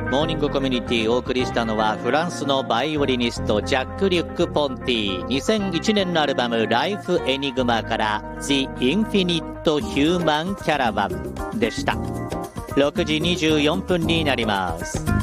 モーニングコミュニティをお送りしたのはフランスのバイオリニストジャック・リュック・ポンティ。2001年のアルバムライフ・エニグマから The Infinite Human Caravan でした。6時24分になります。